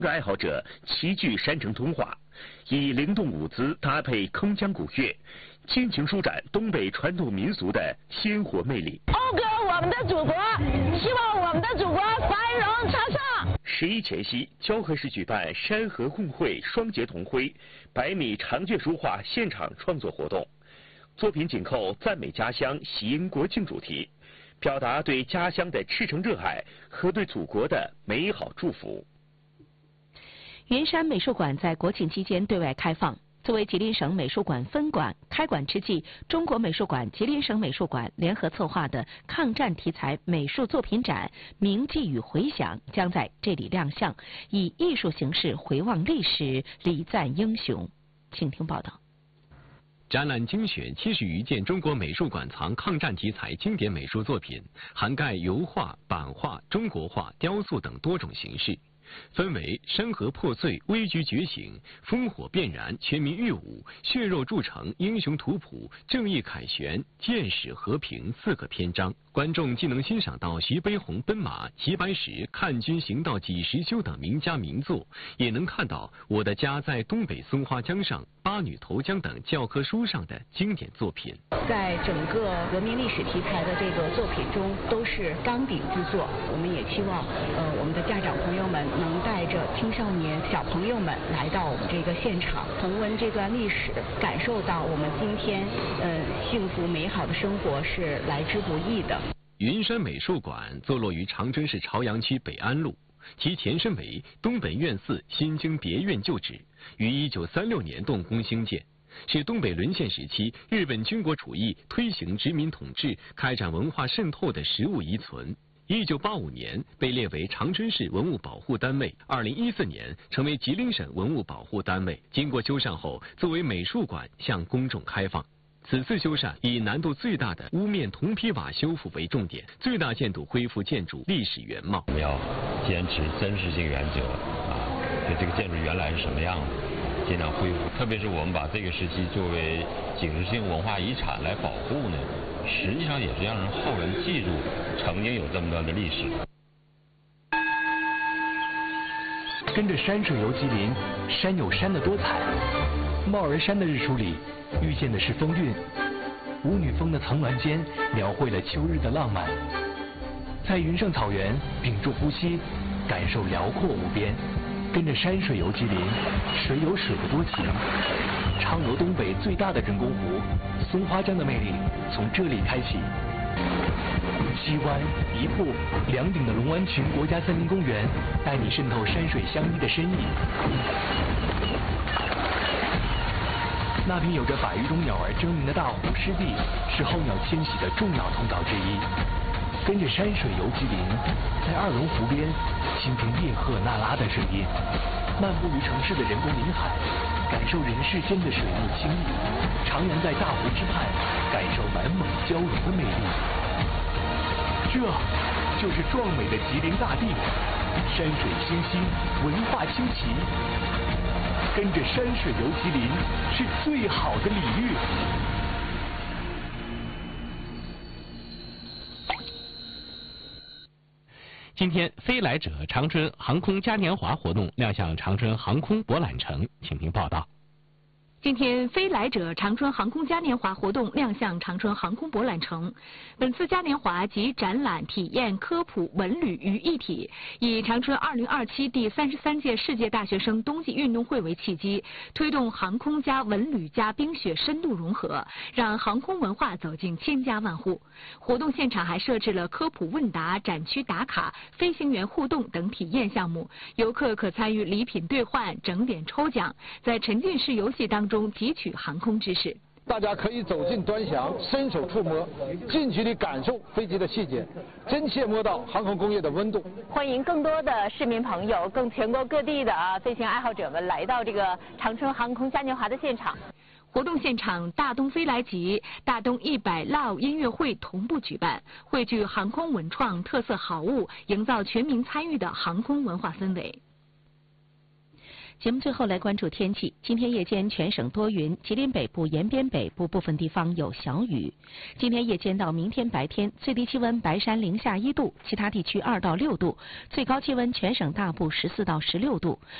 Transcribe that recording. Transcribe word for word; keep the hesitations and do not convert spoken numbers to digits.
爱好者齐聚山城通化，以灵动舞姿搭配铿锵古乐，尽情舒展东北传统民俗的鲜活魅力。 讴歌我们的祖国，希望我们的祖国繁荣昌盛。 十一前夕，蛟河市举办山河共绘双节同辉百米长卷书画现场创作活动，作品紧扣赞美家乡、喜迎国庆主题，表达对家乡的赤诚热爱和对祖国的美好祝福。 云山美术馆在国庆期间对外开放。作为吉林省美术馆分馆，开馆之际，中国美术馆、吉林省美术馆联合策划的抗战题材美术作品展《铭记与回响》将在这里亮相，以艺术形式回望历史，礼赞英雄。请听报道。 展览精选七十余件中国美术馆藏抗战题材经典美术作品，涵盖油画、版画、中国画、雕塑等多种形式。分为山河破碎、危局觉醒、烽火变燃、全民御武、血肉铸成、英雄图谱、正义凯旋、剑史和平四个篇章。观众既能欣赏到徐悲鸿奔马、齐白石看君行到几时休等名家名作，也能看到我的家在东北松花江上、八女投江等教科书上的经典作品。 在整个革命历史题材的这个作品中，都是钢笔之作。我们也希望，呃，我们的家长朋友们能带着青少年、小朋友们来到我们这个现场，重温这段历史，感受到我们今天，呃，幸福美好的生活是来之不易的。 云山美术馆坐落于长春市朝阳区北安路，其前身为东本院寺新经别院旧址，于一九三六年动工兴建，是东北沦陷时期日本军国主义推行殖民统治、开展文化渗透的实物遗存。一九八五年被列为长春市文物保护单位，二零一四年成为吉林省文物保护单位。经过修缮后，作为美术馆向公众开放。此次修缮以难度最大的屋面铜坯瓦修复为重点，最大限度恢复建筑历史原貌。 我们要坚持真实性原则啊，就这个建筑原来是什么样子，尽量恢复。特别是我们把这个时期作为景识性文化遗产来保护呢，实际上也是让人后人记住曾经有这么段的历史。 跟着山水游吉林，山有山的多彩。帽儿山的日出里，遇见的是风韵。舞女峰的层峦间，描绘了秋日的浪漫。在云上草原，屏住呼吸，感受辽阔无边。跟着山水游吉林，水有水的多情。嫦娥东北最大的人工湖，松花江的魅力从这里开启。西湾、一瀑、两顶的龙湾群国家森林公园，带你渗透山水相依的深意。那片有着百余种鸟儿争鸣的大湖湿地，是候鸟迁徙的重要通道之一。跟着山水游吉林，在二龙湖边倾听叶赫那拉的声音，漫步于城市的人工林海，感受人世间的水陆清逸，徜徉在大湖之畔，感受满蒙交融的魅力。这就是壮美的吉林大地，山水清新，文化清奇。跟着山水游吉林是最好的礼遇。 今天，飞来者长春航空嘉年华活动亮相长春航空博览城，请听报道。 今天，飞来者长春航空嘉年华活动亮相长春航空博览城。本次嘉年华集展览、体验、科普、文旅于一体，以长春二零二七第三十三届世界大学生冬季运动会为契机，推动航空加文旅加冰雪深度融合，让航空文化走进千家万户。活动现场还设置了科普问答、展区打卡、飞行员互动等体验项目，游客可参与礼品兑换、整点抽奖，在沉浸式游戏当中中汲取航空知识。 大家可以走进端详，伸手触摸，近距离感受飞机的细节，真切摸到航空工业的温度。 欢迎更多的市民朋友，更全国各地的啊飞行爱好者们来到这个长春航空嘉年华的现场。 活动现场，大东飞来集、大东一百 Love 音乐会同步举办，汇聚航空文创特色好物，营造全民参与的航空文化氛围。 节目最后来关注天气。今天夜间全省多云，吉林北部沿边北部部分地方有小雨。今天夜间到明天白天，最低气温白山零下一度，其他地区二到六度，最高气温全省大部十四到十六度。